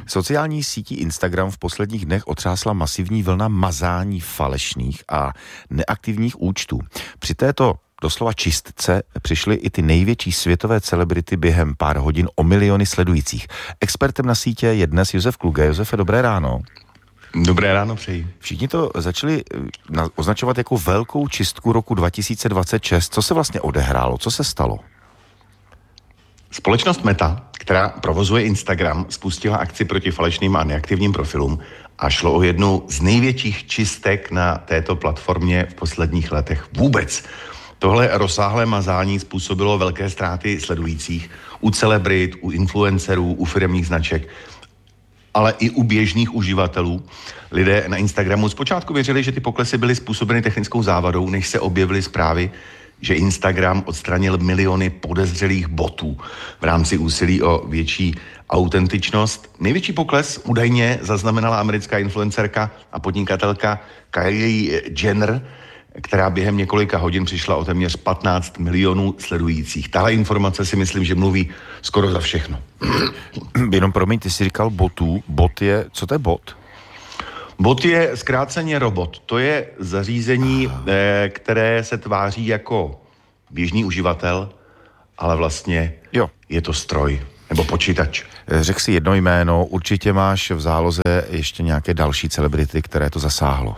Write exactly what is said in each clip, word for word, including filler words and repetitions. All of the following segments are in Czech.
Sociální sítí Instagram v posledních dnech otřásla masivní vlna mazání falešných a neaktivních účtů. Při této doslova čistce přišly i ty největší světové celebrity během pár hodin o miliony sledujících. Expertem na sítě je dnes Josef Kluge. Josefe, dobré ráno. Dobré ráno přeji. Všichni to začali označovat jako velkou čistku roku dva tisíce dvacet šest. Co se vlastně odehrálo? Co se stalo? Společnost Meta, která provozuje Instagram, spustila akci proti falešným a neaktivním profilům a šlo o jednu z největších čistek na této platformě v posledních letech vůbec. Tohle rozsáhlé mazání způsobilo velké ztráty sledujících u celebrit, u influencerů, u firemních značek, ale i u běžných uživatelů. Lidé na Instagramu zpočátku věřili, že ty poklesy byly způsobeny technickou závadou, než se objevily zprávy, že Instagram odstranil miliony podezřelých botů v rámci úsilí o větší autentičnost. Největší pokles údajně zaznamenala americká influencerka a podnikatelka Kylie Jenner, která během několika hodin přišla o téměř patnáct milionů sledujících. Tahle informace si myslím, že mluví skoro za všechno. Jenom promiň, ty jsi říkal botů. Bot je, co to je bot? Bot je zkráceně robot. To je zařízení, eh, které se tváří jako běžný uživatel, ale vlastně jo. Je to stroj nebo počítač. Řekl si jedno jméno, určitě máš v záloze ještě nějaké další celebrity, které to zasáhlo.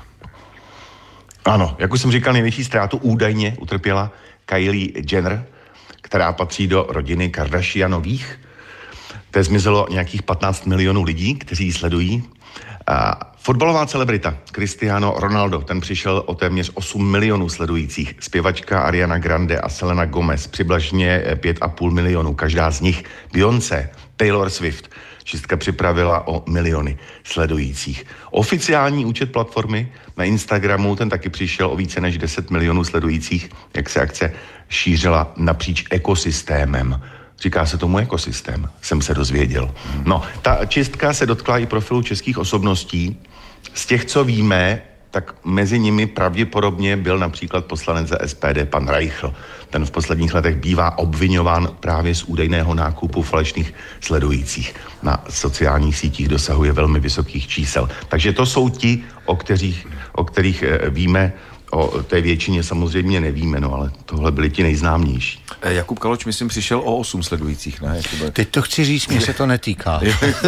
Ano, jak už jsem říkal, největší ztrátu údajně utrpěla Kylie Jenner, která patří do rodiny Kardashianových. To zmizelo nějakých patnáct milionů lidí, kteří ji sledují. A fotbalová celebrita Cristiano Ronaldo, ten přišel o téměř osm milionů sledujících. Zpěvačka Ariana Grande a Selena Gomez přibližně pět a půl milionů, každá z nich. Beyoncé, Taylor Swift, čistka připravila o miliony sledujících. Oficiální účet platformy na Instagramu, ten taky přišel o více než deset milionů sledujících, jak se akce šířila napříč ekosystémem. Říká se tomu ekosystém, jsem se dozvěděl. No, ta čistka se dotkla i profilu českých osobností. Z těch, co víme, tak mezi nimi pravděpodobně byl například poslanec za S P D pan Reichl. Ten v posledních letech bývá obviňován právě z údajného nákupu falešných sledujících. Na sociálních sítích dosahuje velmi vysokých čísel. Takže to jsou ti, o kterých, o kterých víme. O té většině samozřejmě nevíme, no, ale tohle byli ti nejznámější. Jakub Kaloč, myslím, přišel o osm sledujících, ne? Jakube? Teď to chci říct, mě se to netýká.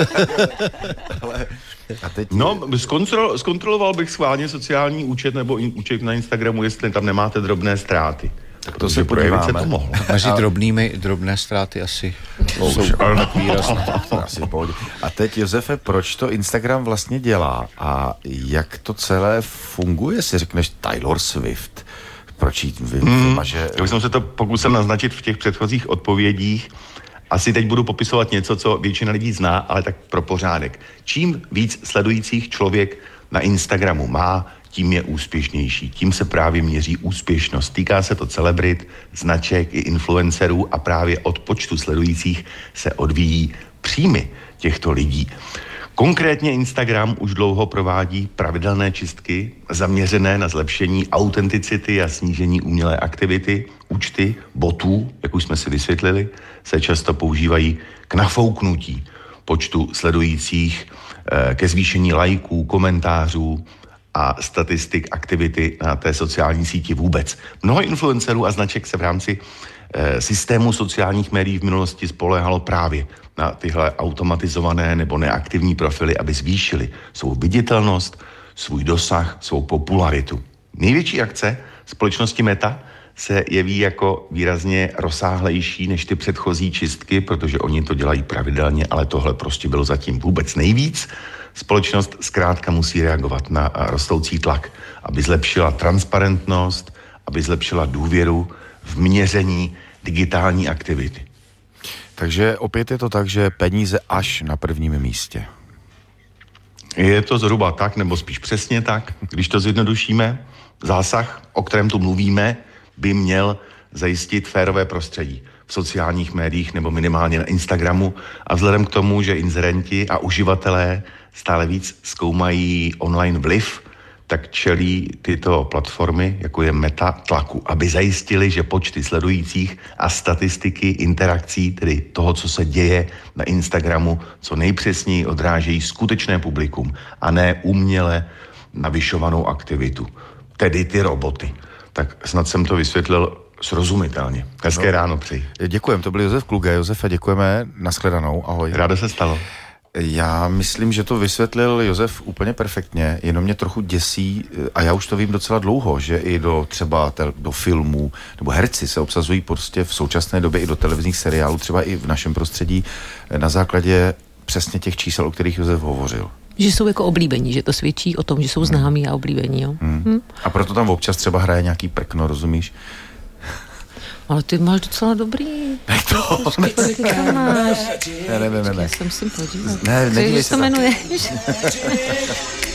Ale, a teď... No, zkontrol, zkontroloval bych schválně sociální účet nebo in, účet na Instagramu, jestli tam nemáte drobné ztráty. Tak to se podíváme. Se to mohlo. Mezi drobnými drobné ztráty asi jsou tak výrazné. A teď, Josefe, proč to Instagram vlastně dělá a jak to celé funguje, si řekneš Taylor Swift? Proč jí vymaže? Hmm, já už jsem se to pokusil naznačit v těch předchozích odpovědích. Asi teď budu popisovat něco, co většina lidí zná, ale tak pro pořádek. Čím víc sledujících člověk na Instagramu má, tím je úspěšnější. Tím se právě měří úspěšnost. Týká se to celebrit, značek i influencerů a právě od počtu sledujících se odvíjí příjmy těchto lidí. Konkrétně Instagram už dlouho provádí pravidelné čistky zaměřené na zlepšení autenticity a snížení umělé aktivity. Účty botů, jak už jsme si vysvětlili, se často používají k nafouknutí počtu sledujících, ke zvýšení lajků, komentářů a statistik aktivity na té sociální síti vůbec. Mnoho influencerů a značek se v rámci e, systému sociálních médií v minulosti spoléhalo právě na tyhle automatizované nebo neaktivní profily, aby zvýšili svou viditelnost, svůj dosah, svou popularitu. Největší akce společnosti Meta se jeví jako výrazně rozsáhlejší než ty předchozí čistky, protože oni to dělají pravidelně, ale tohle prostě bylo zatím vůbec nejvíc. Společnost zkrátka musí reagovat na rostoucí tlak, aby zlepšila transparentnost, aby zlepšila důvěru v měření digitální aktivity. Takže opět je to tak, že peníze až na prvním místě. Je to zhruba tak, nebo spíš přesně tak, když to zjednodušíme. Zásah, o kterém tu mluvíme, by měl zajistit férové prostředí v sociálních médiích nebo minimálně na Instagramu a vzhledem k tomu, že inzerenti a uživatelé stále víc zkoumají online vliv, tak čelí tyto platformy, jako je Meta, tlaku, aby zajistili, že počty sledujících a statistiky interakcí, tedy toho, co se děje na Instagramu, co nejpřesněji odrážejí skutečné publikum a ne uměle navyšovanou aktivitu, tedy ty roboty. Tak snad jsem to vysvětlil srozumitelně. Hezké no, ráno přeji. Děkujeme, to byl Josef Kluge. Josefe, děkujeme, nashledanou, ahoj. Rádo se stalo. Já myslím, že to vysvětlil Josef úplně perfektně, jenom mě trochu děsí, a já už to vím docela dlouho, že i do třeba te, do filmů, nebo herci se obsazují prostě v současné době i do televizních seriálů, třeba i v našem prostředí, na základě přesně těch čísel, o kterých Josef hovořil. Že jsou jako oblíbení, že to svědčí o tom, že jsou známí a oblíbení, jo. Hmm. Hmm. A proto tam občas třeba hraje nějaký prkno, rozumíš? Ale ty máš docela dobrý. Ne, to ne, máš. ne, ne, ne, ne. Já jsem si podívat. Ne, jak se to jmenuje?